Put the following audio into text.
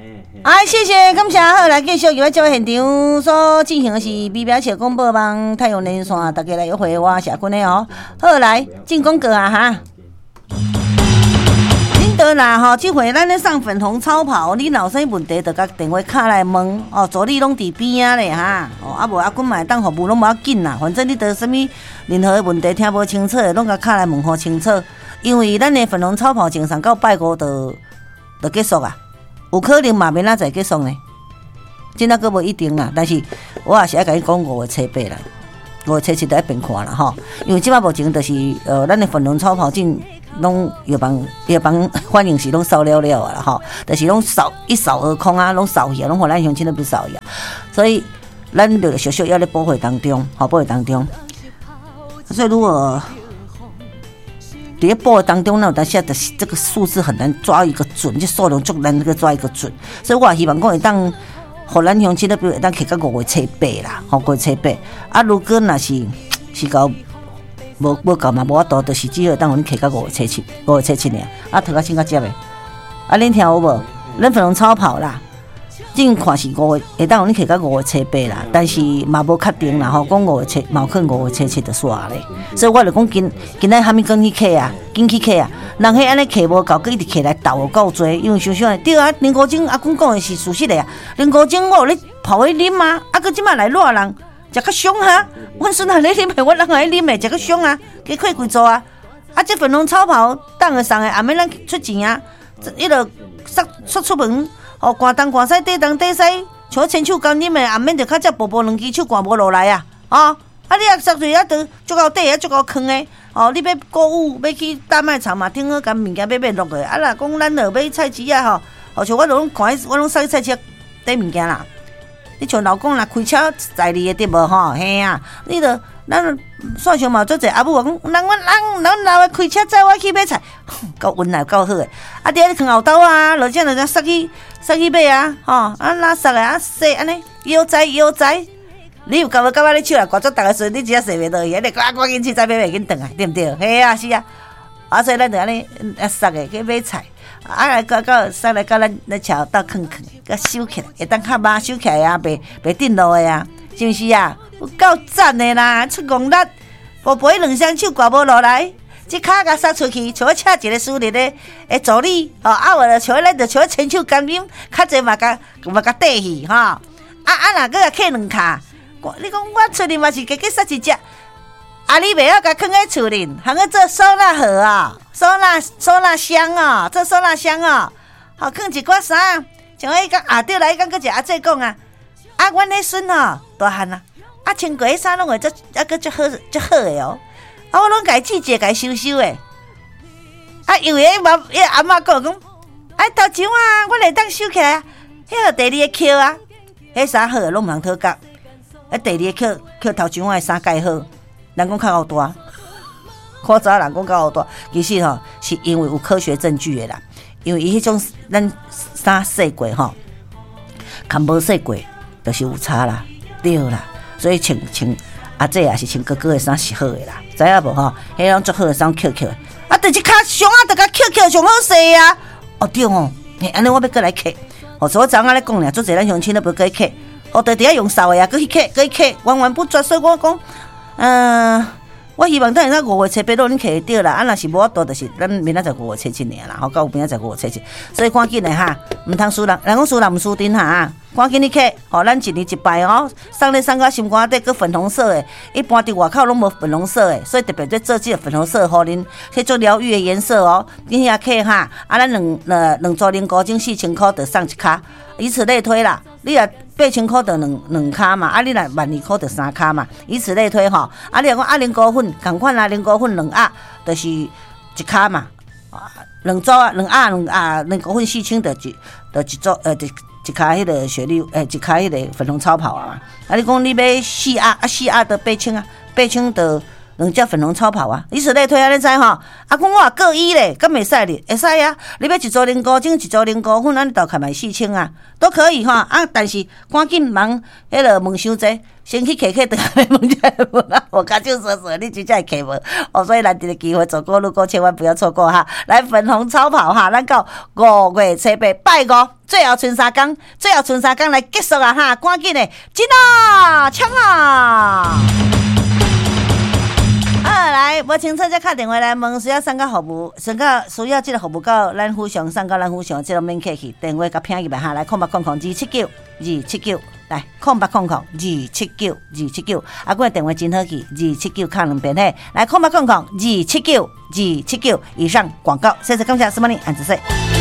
谢谢，感谢。好，来继续由我这位现场所进行的是美表社广播网太阳连线，大家来约会我社群的哦。好，来进广告啊哈。恁倒啦吼，这回咱咧送粉红超跑，你老生问题就甲电话卡来问哦，助理拢伫边啊咧哈。哦，啊无啊，阮嘛当服务拢无要紧啦，反正你得什么任何问题听无清楚，拢甲卡来问好清楚。因为咱的粉红超跑前上到拜五就结束啊。有可能嘛，明仔载结束呢，真啊，佫无一定啦。但是我也是爱甲你讲5月初8啦，5月初7就爱变看啦吼。因为即摆目前就是咱的粉红超跑证拢药房反应是拢扫了了啊啦吼，但是拢一扫而空啊，拢扫去啊，拢互咱乡亲都不扫去啊。所以咱就小小要咧保护当中，保护当中。所以如果在报当中呢，但是这个数字很难抓一个准，这数量足难那个抓一个准，所以我也希望讲会当，互咱乡亲咧，比如会当摕到5月初8啦，吼5月初8。啊，如果若是到无够嘛，无法度，就是只好当互恁摕到5月初7，5月初7尔。啊，头壳先较接的，啊，恁听有无？咱粉红超跑啦。正看是5月，会当有恁摕到5月初8啦，但是嘛无确定啦吼，讲5月初，嘛可能5月初7就煞咧。所以我就讲今仔虾米赶去客啊，紧去客啊，人迄安尼客无够，佮一直客来斗有够多，因为想想对啊，林国珍阿公讲的是事实的啊，林国珍我有咧泡去啉啊，啊佮即摆来热人，食较凶哈，阮孙仔咧啉的，阮人爱啉的，食较凶啊，加亏贵做啊，啊这粉红超跑当个送的，也免咱出钱啊，伊就杀出门。哦，寒东寒西，地东地西，像亲手干啉的，也免着较只薄薄两支手寒无落来啊！啊，你也杀出啊，都足够底啊，足够坑的。哦，你要购物，要去大卖场嘛，顶好甲物件买落的。啊啦，讲咱落买菜市啊，吼，像我拢看，我拢送菜市底物件啦。你像老公啦，开车载你的对无吼？嘿啊，你着咱算上嘛，做者阿母讲，咱老的开车载我去买菜，够温柔够好诶。啊，伫咧藏后兜啊，落只塞去买啊，吼，啊拉塞的啊洗安尼，腰仔，你有感觉你手来刮做逐个时，你只洗袂落去，你赶紧去再买袂紧转来，对毋对？嘿啊，是啊，啊所以咱就安尼塞的去买菜。啊来到上来到咱桥到坑，甲收起来，会当较麻收起来啊，袂震落的啊，是毋是啊？有够赞的啦，出功力，无陪两双手挂无落来，即骹甲撒出去，像请一个私人的助理，吼啊，话就像咱就像亲手干啉，较济嘛甲缀去吼，啊若搁甲客两骹，你讲我出去嘛是加撒一只。啊！你袂晓甲放喺厝里，通去做收纳盒啊，收纳箱啊，做收纳箱啊，好放一寡衫，像迄讲对来讲，搁一阿姐讲啊，阮迄孙大汉啊，穿过迄衫拢会足搁足好诶哦，我拢家季节家收诶，因为迄阿嬷讲头前我来当收起来，迄个第二个扣啊，迄衫好拢毋通讨角，第二个扣头前诶衫盖好。人讲较大，看早人讲较大，其实吼是因为有科学证据的啦。因为伊迄种咱衫洗过吼，较无洗过，就是有差啦，对啦。所以穿阿姐也是穿哥哥的衫是好的啦，知影无吼？迄种足好的衫扣的，但是脚上就甲扣上好势啊！哦对哦，安尼我要过来刻，所以我昨仔咧讲俩，做侪咱乡亲都不过刻，到底下用扫的啊，搁去刻，源源不绝。所以我讲。我希望等下5月初8恁摕得到啦，若是无法度，就是咱明仔载5月初7尔啦，到明仔载5月初7，所以赶紧的哈，毋通输人讲输人毋输阵哈，赶紧你摕，咱一年一摆哦，送你送到心肝底，搁粉红色的，一般伫外口拢无粉红色的，所以特别在做这个粉红色，互恁去做疗愈的颜色哦。你遐摕哈，咱两组零高精4000块就送一卡，以此类推啦。你若8000块就两卡嘛，你若12000块就3卡嘛，以此类推吼。你若讲零膏粉，同款零膏粉2盒，就是一卡嘛。两组2盒零膏粉4000就一组一卡迄个雪绿一卡迄个粉红超跑啊。你讲你买4盒4盒就8000啊，8000就 2只粉红超跑啊，以此类推，安尼知吼？啊，讲我各一咧，敢袂使哩？会使啊！你要一组零股，整一组零股份，安尼豆开卖4000啊，都可以哈。啊，但是赶紧忙，迄个问伤济，先去客倒来问一下问啊，我感觉说你真正会客无？哦，所以难得的机会，走过路过千万不要错过哈！来粉红超跑哈，咱到5月初8拜5，最后剩3天来结束啊哈！赶紧的，进啊，抢啊！来，无清楚再打电话来问，需要送到服务，需要这个服务到咱府上，送到咱府上，这个免客气，电话甲拼入来哈，来0800-279-279，来0800-279-279，啊，我的电话真好记，279卡2遍嘿，来0800-279-279，以上广告，谢谢感谢，什么呢？安子说。